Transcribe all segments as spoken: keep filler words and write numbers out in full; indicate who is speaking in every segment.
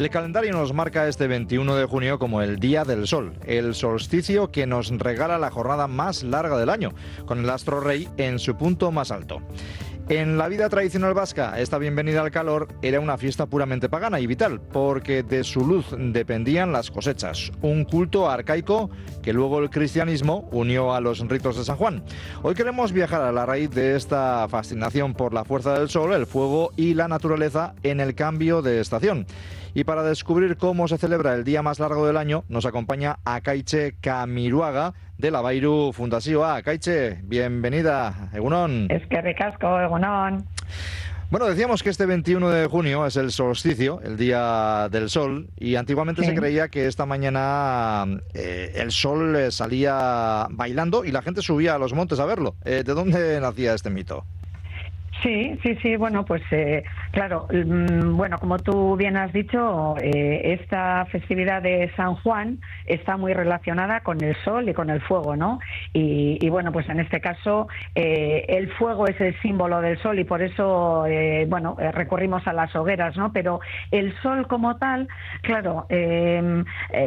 Speaker 1: El calendario nos marca este veintiuno de junio como el Día del Sol, el solsticio que nos regala la jornada más larga del año, con el astro rey en su punto más alto. En la vida tradicional vasca, esta bienvenida al calor era una fiesta puramente pagana y vital, porque de su luz dependían las cosechas, un culto arcaico que luego el cristianismo unió a los ritos de San Juan. Hoy queremos viajar a la raíz de esta fascinación por la fuerza del sol, el fuego y la naturaleza en el cambio de estación. Y para descubrir cómo se celebra el día más largo del año, nos acompaña Akaitxe Kamiruaga, de la Bairu Fundazioa. Akaitxe, bienvenida, Egunon.
Speaker 2: Es que ricasco, Egunon.
Speaker 1: Bueno, decíamos que este veintiuno de junio es el solsticio, el día del sol, y antiguamente sí. se creía que esta mañana eh, el sol eh, salía bailando y la gente subía a los montes a verlo. Eh, ¿De dónde nacía este mito?
Speaker 2: Sí, sí, sí, bueno, pues eh, claro, mmm, bueno, como tú bien has dicho, eh, esta festividad de San Juan está muy relacionada con el sol y con el fuego, ¿no? Y, y bueno, pues en este caso eh, el fuego es el símbolo del sol y por eso, eh, bueno, eh, recurrimos a las hogueras, ¿no? Pero el sol como tal, claro, eh, eh,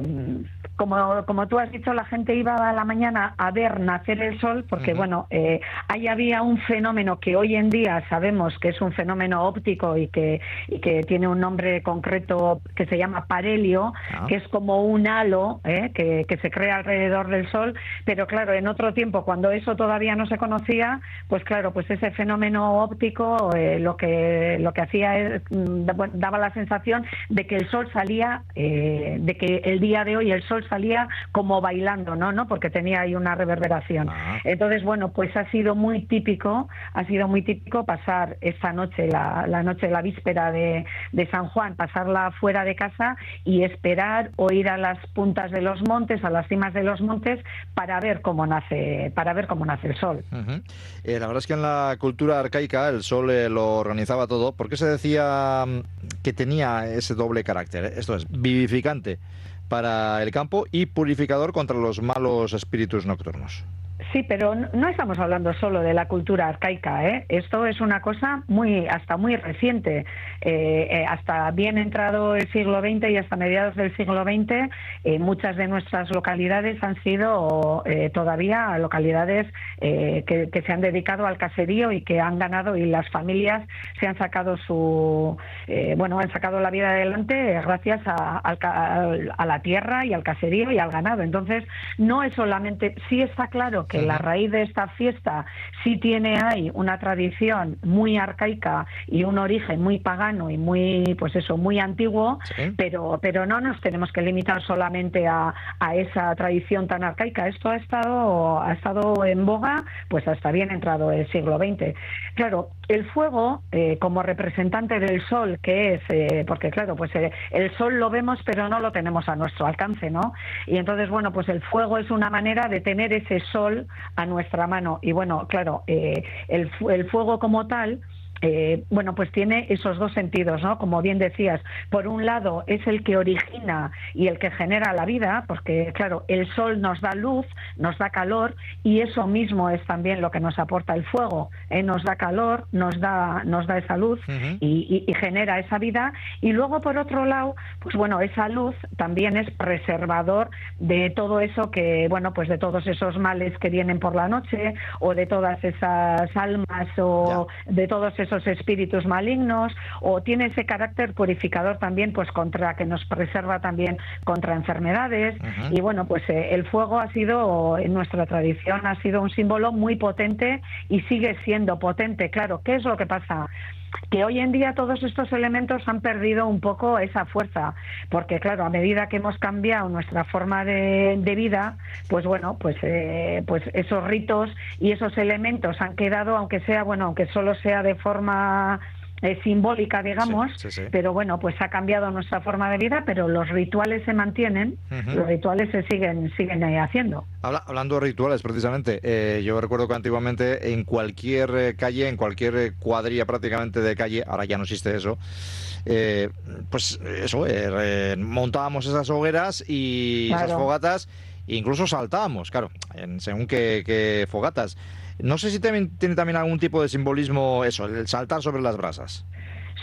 Speaker 2: como, como tú has dicho, la gente iba a la mañana a ver nacer el sol porque, uh-huh. bueno, eh, ahí había un fenómeno que hoy en día sabemos que es un fenómeno óptico y que, y que tiene un nombre concreto que se llama parhelio, ah. que es como un halo ¿eh? que, que se crea alrededor del sol, pero claro, en otro tiempo, cuando eso todavía no se conocía, pues claro, pues ese fenómeno óptico eh, lo que lo que hacía es, daba la sensación de que el sol salía, eh, de que el día de hoy el sol salía como bailando, ¿no? ¿no? Porque tenía ahí una reverberación. Ah. Entonces, bueno, pues ha sido muy típico, ha sido muy típico pasar esta noche, la, la noche de la víspera de, de San Juan, pasarla fuera de casa y esperar o ir a las puntas de los montes, a las cimas de los montes, para ver cómo nace, para ver cómo nace el sol.
Speaker 1: Uh-huh. Eh, la verdad es que en la cultura arcaica el sol eh, lo organizaba todo. ¿Por qué se decía que tenía ese doble carácter? Esto es, vivificante para el campo y purificador contra los malos espíritus nocturnos.
Speaker 2: Sí, pero no estamos hablando solo de la cultura arcaica, ¿eh? Esto es una cosa muy, hasta muy reciente, eh, eh, hasta bien entrado el siglo veinte y hasta mediados del siglo veinte, eh, muchas de nuestras localidades han sido eh, todavía localidades eh, que, que se han dedicado al caserío y que han ganado y las familias se han sacado su, eh, bueno, han sacado la vida adelante gracias a, a, a la tierra y al caserío y al ganado. Entonces, no es solamente, sí está claro que la raíz de esta fiesta sí tiene ahí una tradición muy arcaica y un origen muy pagano y muy, pues eso, muy antiguo, ¿sí? pero pero no nos tenemos que limitar solamente a, a esa tradición tan arcaica. Esto ha estado ha estado en boga pues hasta bien entrado el siglo veinte. Claro, el fuego eh, como representante del sol, que es, eh, porque claro, pues eh, el sol lo vemos pero no lo tenemos a nuestro alcance, ¿no? Y entonces, bueno, pues el fuego es una manera de tener ese sol a nuestra mano. Y bueno, claro, eh, el, el fuego como tal, Eh, bueno, pues tiene esos dos sentidos, ¿no? Como bien decías, por un lado es el que origina y el que genera la vida, porque claro, el sol nos da luz, nos da calor y eso mismo es también lo que nos aporta el fuego, ¿eh? Nos da calor, nos da nos da esa luz uh-huh. y, y, y genera esa vida. Y luego por otro lado, pues bueno, esa luz también es preservador de todo eso que, bueno, pues de todos esos males que vienen por la noche o de todas esas almas o yeah. de todos esos espíritus malignos, o tiene ese carácter purificador también, pues contra, que nos preserva también contra enfermedades. Uh-huh. Y bueno, pues eh, el fuego ha sido, en nuestra tradición, ha sido un símbolo muy potente y sigue siendo potente. Claro, ¿qué es lo que pasa? Que hoy en día todos estos elementos han perdido un poco esa fuerza, porque claro, a medida que hemos cambiado nuestra forma de, de vida, pues bueno, pues eh, pues esos ritos y esos elementos han quedado, aunque sea, bueno, aunque solo sea de forma eh, simbólica, digamos, sí, sí, sí. pero bueno, pues ha cambiado nuestra forma de vida, pero los rituales se mantienen, uh-huh. los rituales se siguen siguen eh, haciendo.
Speaker 1: Habla, hablando de rituales, precisamente, eh, yo recuerdo que antiguamente en cualquier eh, calle, en cualquier eh, cuadrilla prácticamente de calle, ahora ya no existe eso, eh, pues eso, eh, montábamos esas hogueras y claro. esas fogatas, e incluso saltábamos, claro, en, según qué, qué fogatas. No sé si también, tiene también algún tipo de simbolismo eso, el saltar sobre las brasas.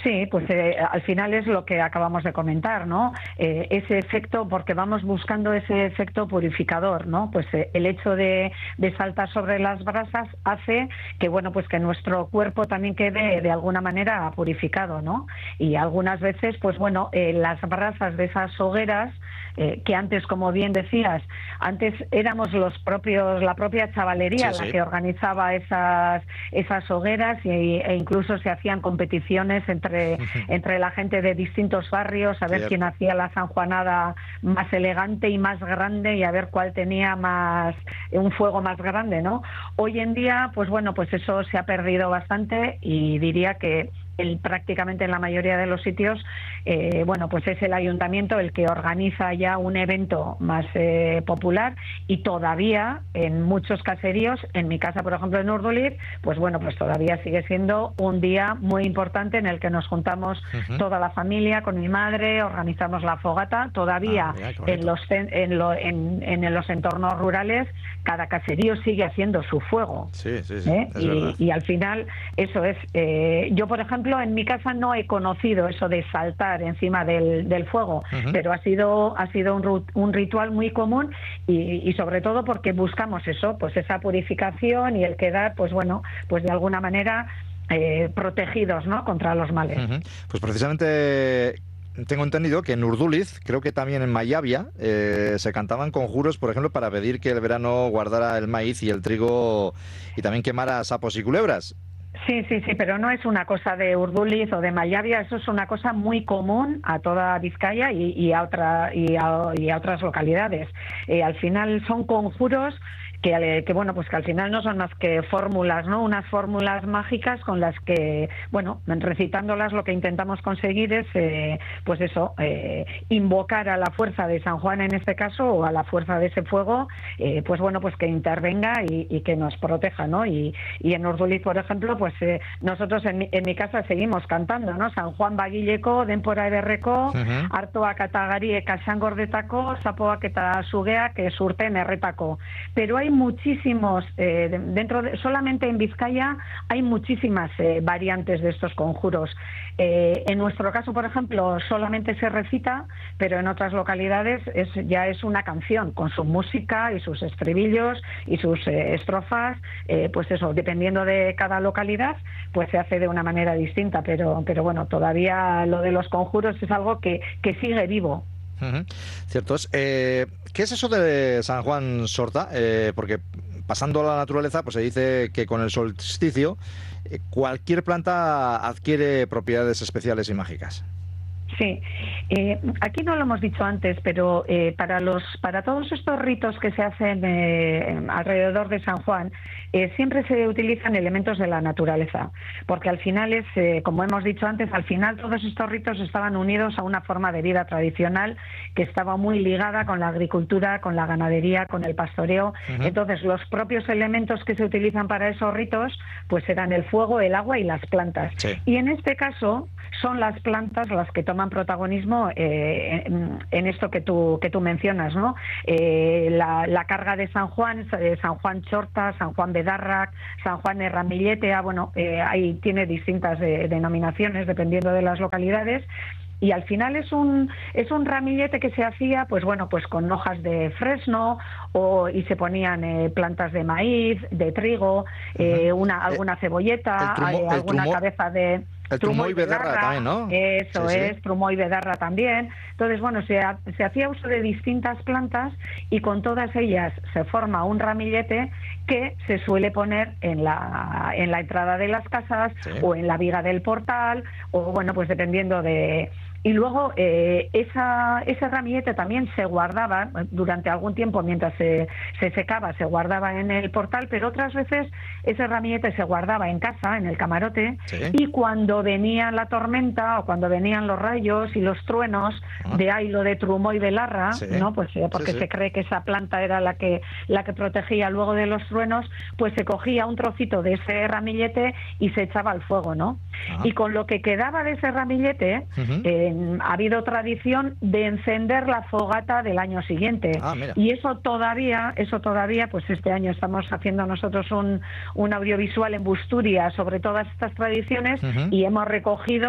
Speaker 2: Sí, pues eh, al final es lo que acabamos de comentar, ¿no? Eh, ese efecto, porque vamos buscando ese efecto purificador, ¿no? Pues eh, el hecho de, de saltar sobre las brasas hace que, bueno, pues que nuestro cuerpo también quede de alguna manera purificado, ¿no? Y algunas veces, pues bueno, eh, las brasas de esas hogueras, eh, que antes, como bien decías, antes éramos los propios, la propia chavalería
Speaker 1: Sí,
Speaker 2: la
Speaker 1: sí.
Speaker 2: que organizaba esas, esas hogueras y, e incluso se hacían competiciones entre, entre la gente de distintos barrios, a ver quién
Speaker 1: Cierto.
Speaker 2: hacía la sanjuanada más elegante y más grande y a ver cuál tenía más un fuego más grande, ¿no? Hoy en día, pues bueno, pues eso se ha perdido bastante y diría que el, prácticamente en la mayoría de los sitios, eh, bueno, pues es el ayuntamiento el que organiza ya un evento más eh, popular y todavía en muchos caseríos, en mi casa, por ejemplo, en Urduliz, pues bueno, pues todavía sigue siendo un día muy importante en el que nos juntamos
Speaker 1: Uh-huh.
Speaker 2: toda la familia con mi madre, organizamos la fogata, todavía
Speaker 1: Ah, mira, qué
Speaker 2: en
Speaker 1: bonito.
Speaker 2: los, en, lo, en, en los entornos rurales cada caserío sigue haciendo su fuego.
Speaker 1: Sí, sí, sí,
Speaker 2: ¿Eh?
Speaker 1: es
Speaker 2: Y,
Speaker 1: verdad.
Speaker 2: y al final eso es, eh, yo por ejemplo en mi casa no he conocido eso de saltar encima del, del fuego,
Speaker 1: Uh-huh.
Speaker 2: pero ha sido ha sido un, un ritual muy común y, y sobre todo porque buscamos eso, pues esa purificación y el quedar, pues bueno, pues de alguna manera eh, protegidos, ¿no?, contra los males.
Speaker 1: Uh-huh. Pues precisamente tengo entendido que en Urduliz, creo que también en Mayavia, eh, se cantaban conjuros, por ejemplo, para pedir que el verano guardara el maíz y el trigo y también quemara sapos y culebras.
Speaker 2: Sí, sí, sí, pero no es una cosa de Urduliz o de Mayavia, eso es una cosa muy común a toda Vizcaya y, y, a, otra, y, a, y a otras localidades. Eh, al final son conjuros que, que, bueno, pues que al final no son más que fórmulas, ¿no? Unas fórmulas mágicas con las que, bueno, recitándolas lo que intentamos conseguir es, eh, pues eso, eh, invocar a la fuerza de San Juan en este caso o a la fuerza de ese fuego, eh, pues bueno, pues que intervenga y, y que nos proteja, ¿no? Y, y en Urduliz, por ejemplo, pues eh, nosotros en mi, en mi casa seguimos cantando, ¿no? San Juan Bagileko, denpora ederreko,
Speaker 1: Uh-huh.
Speaker 2: hartoak eta gariek asangordetako, zapoak eta sugeak surten erretako. Pero hay muchísimos, eh, dentro de, solamente en Vizcaya hay muchísimas eh, variantes de estos conjuros. Eh, en nuestro caso, por ejemplo, solamente se recita, pero en otras localidades es, ya es una canción con su música y sus estribillos y sus eh, estrofas, eh, pues eso, dependiendo de cada localidad, pues se hace de una manera distinta, pero, pero bueno, todavía lo de los conjuros es algo que, que sigue vivo.
Speaker 1: Uh-huh. Cierto es. Eh, ¿Qué es eso de San Juan Sorta? Eh, porque pasando a la naturaleza, pues se dice que con el solsticio eh, cualquier planta adquiere propiedades especiales y mágicas.
Speaker 2: Sí, eh, aquí no lo hemos dicho antes, pero eh, para los para todos estos ritos que se hacen eh, alrededor de San Juan, eh, siempre se utilizan elementos de la naturaleza, porque al final es, eh, como hemos dicho antes, al final todos estos ritos estaban unidos a una forma de vida tradicional que estaba muy ligada con la agricultura, con la ganadería, con el pastoreo. Uh-huh. Entonces, los propios elementos que se utilizan para esos ritos, pues eran el fuego, el agua y las plantas.
Speaker 1: Sí.
Speaker 2: Y en este caso son las plantas las que toman protagonismo eh, en, en esto que tú que tú mencionas, ¿no? Eh, la, la carga de San Juan, eh, San Juan Chorta, San Juan Bedarrac, San Juan Erramilletea, bueno, eh, ahí tiene distintas eh, denominaciones dependiendo de las localidades. Y al final es un es un ramillete que se hacía, pues bueno, pues con hojas de fresno o y se ponían eh, plantas de maíz, de trigo, eh, una alguna cebolleta,
Speaker 1: trumo,
Speaker 2: eh, alguna
Speaker 1: trumo,
Speaker 2: cabeza de
Speaker 1: el trumo y bedarra también, ¿no?
Speaker 2: Eso
Speaker 1: sí,
Speaker 2: es,
Speaker 1: sí.
Speaker 2: trumo y bedarra también. Entonces, bueno, se, se hacía uso de distintas plantas y con todas ellas se forma un ramillete que se suele poner en la en la entrada de las casas, sí, o en la viga del portal, o bueno, pues dependiendo de... Y luego eh, esa, ese ramillete también se guardaba durante algún tiempo mientras se, se secaba, se guardaba en el portal, pero otras veces ese ramillete se guardaba en casa, en el camarote, sí, y cuando venía la tormenta o cuando venían los rayos y los truenos, ah, de ahí lo de trumo y belarra, sí, ¿no? Pues eh, porque sí, sí. se cree que esa planta era la que la que protegía luego de los truenos, pues se cogía un trocito de ese ramillete y se echaba al fuego, ¿no? Ah. Y con lo que quedaba de ese ramillete, uh-huh, eh, ha habido tradición de encender la fogata del año siguiente.
Speaker 1: Ah, mira.
Speaker 2: Y eso todavía, eso todavía, pues este año estamos haciendo nosotros un, un audiovisual en Busturia sobre todas estas tradiciones, uh-huh, y hemos recogido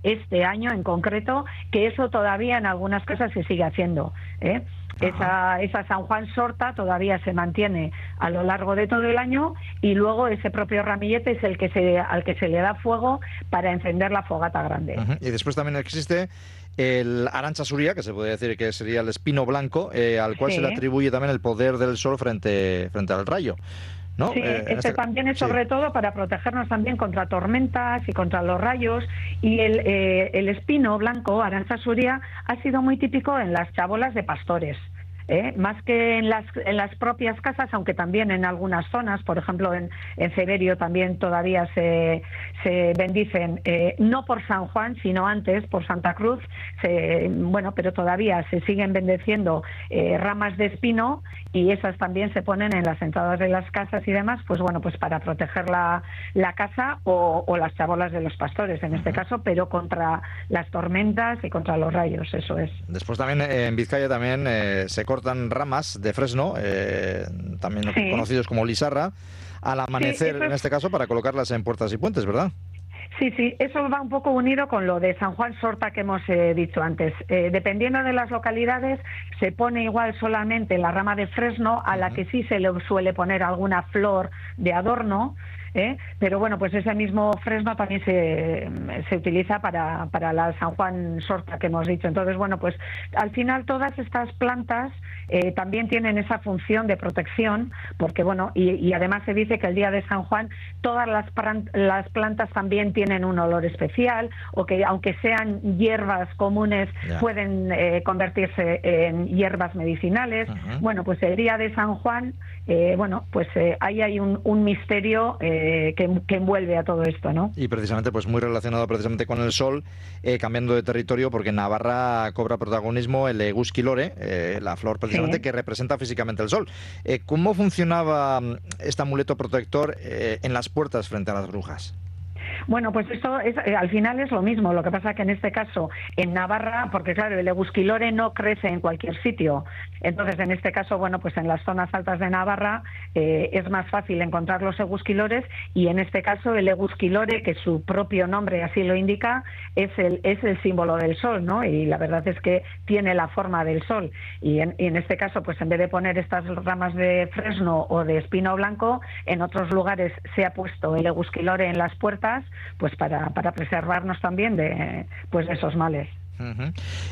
Speaker 2: este año en concreto, que eso todavía en algunas casas se sigue haciendo, ¿eh? Esa, esa San Juan Sorta todavía se mantiene a lo largo de todo el año y luego ese propio ramillete es el que se, al que se le da fuego para encender la fogata grande.
Speaker 1: Uh-huh. Y después también existe el Arantxa Zuria, que se puede decir que sería el espino blanco, eh, al cual sí. se le atribuye también el poder del sol frente, frente al rayo, ¿no?
Speaker 2: Sí,
Speaker 1: eh,
Speaker 2: este,
Speaker 1: este
Speaker 2: también es sobre sí. todo para protegernos también contra tormentas y contra los rayos, y el, eh, el espino blanco, Arantxa Zuria, ha sido muy típico en las chabolas de pastores. ¿Eh? Más que en las, en las propias casas, aunque también en algunas zonas, por ejemplo en, en Ceberio también todavía se, se bendicen, eh, no por San Juan, sino antes por Santa Cruz, se, bueno, pero todavía se siguen bendeciendo eh, ramas de espino, y esas también se ponen en las entradas de las casas y demás, pues bueno, pues para proteger la, la casa o, o las chabolas de los pastores en este uh-huh. caso, pero contra las tormentas y contra los rayos, eso es.
Speaker 1: Después también eh, en Vizcaya también eh, se cortan ramas de fresno, eh, también sí. conocidos como lisarra, al amanecer sí, en este caso para colocarlas en puertas y puentes, ¿verdad?
Speaker 2: Sí, sí, eso va un poco unido con lo de San Juan Sorta que hemos eh, dicho antes. Eh, dependiendo de las localidades, se pone igual solamente la rama de fresno, a la que sí se le suele poner alguna flor de adorno, ¿eh? Pero bueno, pues ese mismo fresno también se, se utiliza para, para la San Juan Sorta que hemos dicho. Entonces, bueno, pues al final todas estas plantas eh, también tienen esa función de protección, porque bueno, y, y además se dice que el día de San Juan todas las, las plantas también tienen un olor especial, o que aunque sean hierbas comunes, yeah. pueden eh, convertirse en hierbas medicinales. Uh-huh. Bueno, pues el día de San Juan, eh, bueno, pues eh, ahí hay un, un misterio eh, que, que envuelve a todo esto, ¿no?
Speaker 1: Y precisamente, pues muy relacionado precisamente con el sol, eh, cambiando de territorio, porque en Navarra cobra protagonismo el egusquilore, eh, la flor precisamente sí. que representa físicamente el sol. Eh, ¿Cómo funcionaba este amuleto protector eh, en las puertas frente a las brujas?
Speaker 2: Bueno, pues esto es, eh, al final es lo mismo, lo que pasa que en este caso en Navarra, porque claro, el egusquilore no crece en cualquier sitio, entonces en este caso, bueno, pues en las zonas altas de Navarra eh, es más fácil encontrar los egusquilores, y en este caso el egusquilore, que su propio nombre así lo indica, es el, es el símbolo del sol, ¿no? Y la verdad es que tiene la forma del sol, y en, y en este caso, pues en vez de poner estas ramas de fresno o de espino blanco, en otros lugares se ha puesto el egusquilore en las puertas, pues para, para preservarnos también de, pues de esos males.
Speaker 1: Uh-huh.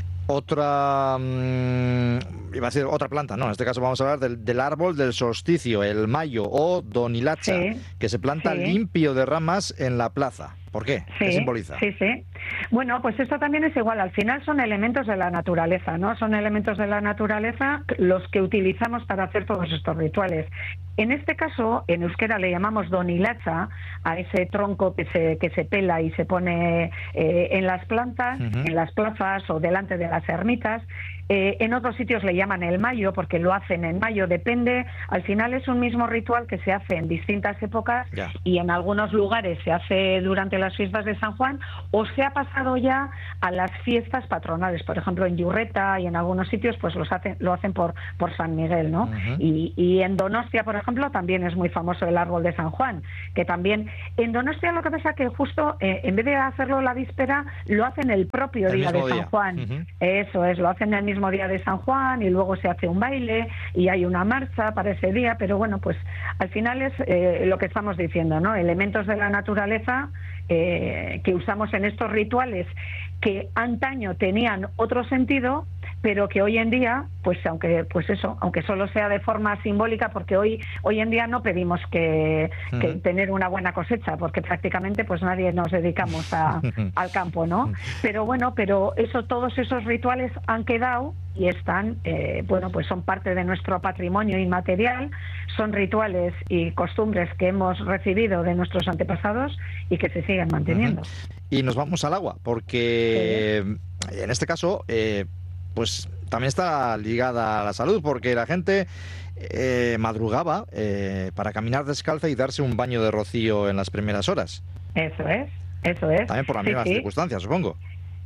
Speaker 1: Otra mmm, iba a decir otra planta, no, en este caso vamos a hablar del, del árbol del solsticio, el mayo o donilacha, sí, que se planta sí. limpio de ramas en la plaza. ¿Por qué?
Speaker 2: Sí,
Speaker 1: ¿Qué simboliza?
Speaker 2: Sí, sí. Bueno, pues esto también es igual. Al final son elementos de la naturaleza, ¿no? Son elementos de la naturaleza los que utilizamos para hacer todos estos rituales. En este caso, en euskera le llamamos donilacha a ese tronco que se que se pela y se pone eh, en las plantas, uh-huh. en las plazas o delante de las ermitas. Eh, en otros sitios le llaman el mayo porque lo hacen en mayo, depende. Al final es un mismo ritual que se hace en distintas épocas yeah. y en algunos lugares se hace durante las fiestas de San Juan, o se ha pasado ya a las fiestas patronales. Por ejemplo, en Yurreta y en algunos sitios pues los hacen, lo hacen por, por San Miguel, ¿no? Uh-huh. Y, y en Donostia, por ejemplo, también es muy famoso el árbol de San Juan, que también en Donostia lo que pasa que justo eh, en vez de hacerlo la víspera, lo hacen el propio el día de San día. Juan. Uh-huh. Eso es, lo hacen el mismo día de San Juan y luego se hace un baile y hay una marcha para ese día, pero bueno, pues al final es eh, lo que estamos diciendo, ¿no? Elementos de la naturaleza eh, que usamos en estos rituales que antaño tenían otro sentido, pero que hoy en día, pues aunque pues eso, aunque solo sea de forma simbólica, porque hoy hoy en día no pedimos que, uh-huh. que tener una buena cosecha, porque prácticamente pues nadie nos dedicamos a, al campo, ¿no? Pero bueno, pero eso, todos esos rituales han quedado y están, eh, bueno, pues son parte de nuestro patrimonio inmaterial, son rituales y costumbres que hemos recibido de nuestros antepasados y que se siguen manteniendo.
Speaker 1: Uh-huh. Y nos vamos al agua, porque sí. en este caso, eh, pues también está ligada a la salud, porque la gente eh, madrugaba eh, para caminar descalza y darse un baño de rocío en las primeras horas.
Speaker 2: Eso es, eso es.
Speaker 1: También por las
Speaker 2: sí,
Speaker 1: mismas
Speaker 2: sí.
Speaker 1: circunstancias, supongo.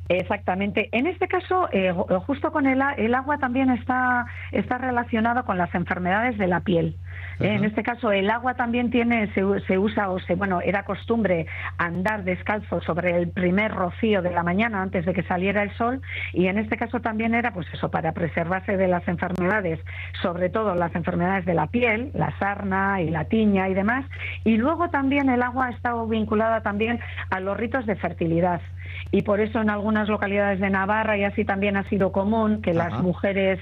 Speaker 2: Exactamente. En este caso, eh, justo con el, el agua también está, está relacionado con las enfermedades de la piel. Uh-huh. En este caso, el agua también tiene, se, se usa, o se, bueno, era costumbre andar descalzo sobre el primer rocío de la mañana antes de que saliera el sol, y en este caso también era, pues eso, para preservarse de las enfermedades, sobre todo las enfermedades de la piel, la sarna y la tiña y demás. Y luego también el agua ha estado vinculada también a los ritos de fertilidad. Y por eso en algunas localidades de Navarra y así también ha sido común que Ajá. las mujeres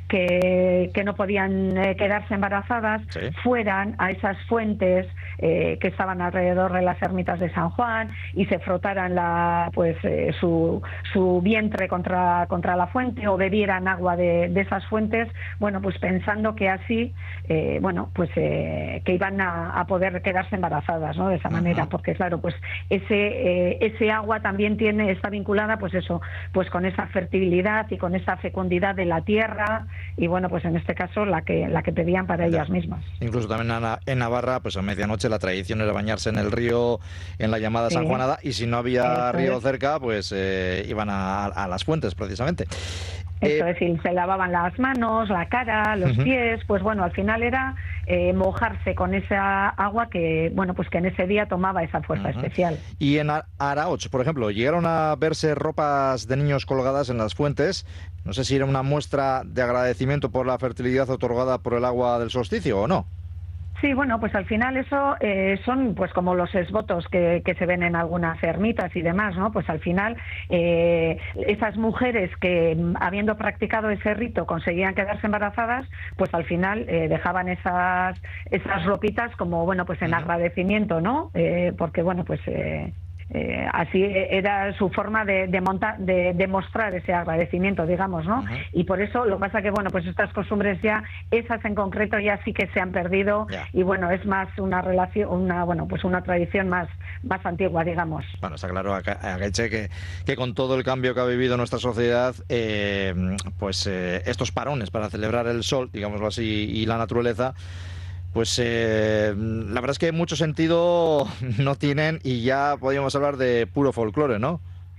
Speaker 2: que, que no podían eh, quedarse embarazadas sí. fueran a esas fuentes eh, que estaban alrededor de las ermitas de San Juan y se frotaran la, pues, eh, su, su vientre contra, contra la fuente o bebieran agua de, de esas fuentes, bueno, pues pensando que así, eh, bueno, pues eh, que iban a, a poder quedarse embarazadas, ¿no? De esa Ajá. manera, porque claro, pues ese, eh, ese agua también tiene, está vinculada, pues eso, pues con esa fertilidad y con esa fecundidad de la tierra, y bueno, pues en este caso la que la que pedían para ellas mismas.
Speaker 1: Incluso también en Navarra, pues a medianoche la tradición era bañarse en el río, en la llamada sí. San Juanada, y si no había eso río es. cerca, pues eh, iban a, a las fuentes precisamente.
Speaker 2: Eso es, y se lavaban las manos, la cara, los uh-huh. pies, pues bueno, al final era eh, mojarse con esa agua que, bueno, pues que en ese día tomaba esa fuerza uh-huh. especial.
Speaker 1: Y en Araoch, por ejemplo, llegaron a verse ropas de niños colgadas en las fuentes. No sé si era una muestra de agradecimiento por la fertilidad otorgada por el agua del solsticio o no.
Speaker 2: Sí, bueno, pues al final eso eh, son pues como los esbotos que, que se ven en algunas ermitas y demás, ¿no? Pues al final eh, esas mujeres que habiendo practicado ese rito conseguían quedarse embarazadas, pues al final eh, dejaban esas esas ropitas como, bueno, pues en agradecimiento, ¿no? Eh, porque, bueno, pues... Eh, Eh, así era su forma de, de, montar, de, de mostrar ese agradecimiento, digamos, ¿no? Uh-huh. Y por eso lo que pasa que, bueno, pues estas costumbres ya, esas en concreto ya sí que se han perdido yeah. y bueno, es más una relación, una, bueno, pues una tradición más, más antigua, digamos.
Speaker 1: Bueno, está claro, Agache, que, que con todo el cambio que ha vivido nuestra sociedad, eh, pues eh, estos parones para celebrar el sol, digámoslo así, y la naturaleza, pues eh, la verdad es que mucho sentido no tienen y ya podríamos hablar de puro folclore, ¿no?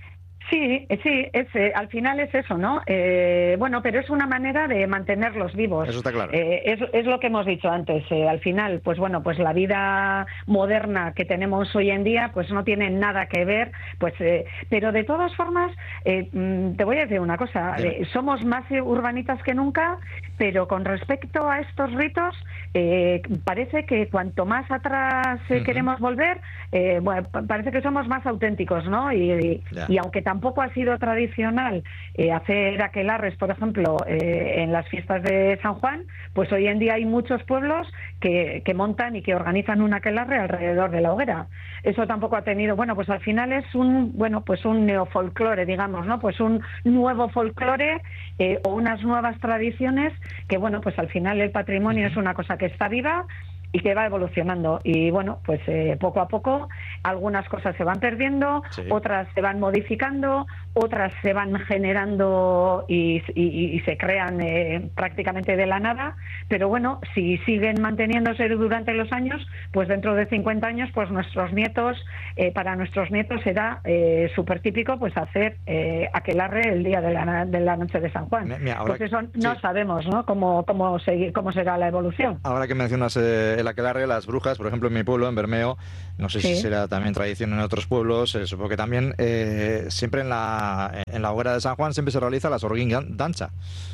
Speaker 2: Sí, sí, es, eh, al final es eso, ¿no? Eh, bueno, pero es una manera de mantenerlos vivos.
Speaker 1: Eso está claro.
Speaker 2: Eh, es, es lo que hemos dicho antes. Eh, al final, pues bueno, pues la vida moderna que tenemos hoy en día, pues no tiene nada que ver, pues, eh, pero de todas formas, eh, te voy a decir una cosa. Eh, somos más urbanitas que nunca, pero con respecto a estos ritos, eh, parece que cuanto más atrás eh, uh-huh. queremos volver, eh, bueno, parece que somos más auténticos, ¿no? Y, y, y aunque tampoco Tampoco ha sido tradicional eh, hacer aquelarres, por ejemplo, eh, en las fiestas de San Juan, pues hoy en día hay muchos pueblos que, que montan y que organizan un aquelarre alrededor de la hoguera. Eso tampoco ha tenido, bueno, pues al final es un, bueno, pues un neofolclore, digamos, ¿no? Pues un nuevo folclore eh, o unas nuevas tradiciones que, bueno, pues al final el patrimonio uh-huh. es una cosa que está viva y que va evolucionando, y bueno, pues eh, poco a poco algunas cosas se van perdiendo, sí. otras se van modificando, otras se van generando y, y, y se crean eh, prácticamente de la nada, pero bueno, si siguen manteniéndose durante los años, pues dentro de cincuenta años, pues nuestros nietos, eh, para nuestros nietos será eh, súper típico pues hacer eh, aquelarre el día de la, de la noche de San Juan. Mira, ahora, pues eso no sí. sabemos, ¿no? Cómo, cómo, seguir, cómo será la evolución.
Speaker 1: Ahora que mencionas eh, el aquelarre, las brujas, por ejemplo, en mi pueblo, en Bermeo, no sé sí. si será también tradición en otros pueblos, eh, supongo que también eh, siempre en la en la hoguera de San Juan siempre se realiza la sorguín danza.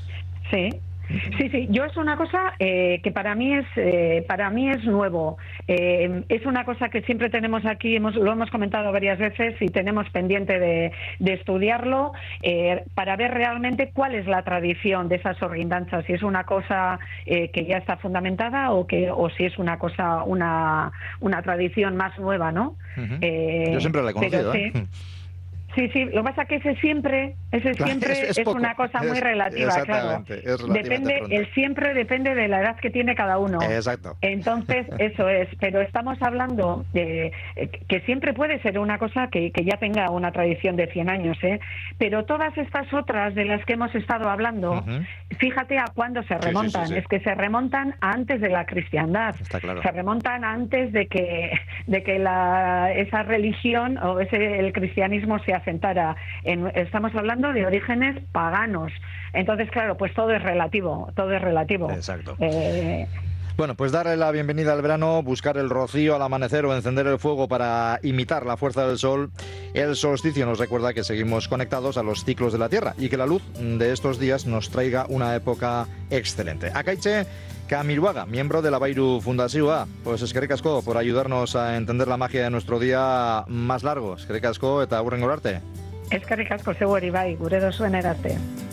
Speaker 2: Sí. Sí, sí, yo es una cosa eh, que para mí es eh, para mí es nuevo. Eh, es una cosa que siempre tenemos aquí, hemos, lo hemos comentado varias veces y tenemos pendiente de, de estudiarlo eh, para ver realmente cuál es la tradición de esas sorguindanzas, si es una cosa eh, que ya está fundamentada o que o si es una cosa una una tradición más nueva, ¿no?
Speaker 1: Uh-huh. eh, yo siempre la he conocido.
Speaker 2: Pero, ¿eh? sí. Sí, sí, lo que pasa es que ese siempre, ese
Speaker 1: claro,
Speaker 2: siempre
Speaker 1: es, es,
Speaker 2: es
Speaker 1: poco,
Speaker 2: una cosa muy
Speaker 1: es,
Speaker 2: relativa, claro.
Speaker 1: Es
Speaker 2: depende,
Speaker 1: pronto.
Speaker 2: el siempre depende de la edad que tiene cada uno.
Speaker 1: Exacto.
Speaker 2: Entonces, eso es, pero estamos hablando de que siempre puede ser una cosa que, que ya tenga una tradición de cien años, ¿eh? Pero todas estas otras de las que hemos estado hablando, uh-huh. fíjate a cuándo se remontan, sí, sí, sí, sí. es que se remontan a antes de la cristiandad.
Speaker 1: Está claro.
Speaker 2: Se remontan a antes de que de que la esa religión o ese el cristianismo se placentara. En, estamos hablando de orígenes paganos. Entonces, claro, pues todo es relativo, todo es relativo.
Speaker 1: Exacto.
Speaker 2: Eh,
Speaker 1: Bueno, pues darle la bienvenida al verano, buscar el rocío al amanecer o encender el fuego para imitar la fuerza del sol. El solsticio nos recuerda que seguimos conectados a los ciclos de la Tierra y que la luz de estos días nos traiga una época excelente. Akaitxe Kamiruaga, miembro de la Bairu Fundazioa, pues eskerrik asko por ayudarnos a entender la magia de nuestro día más largo. Eskerrik asko eta hurrengo arte.
Speaker 2: eskerrik asko zeu hori bai, gure dozuen erarte.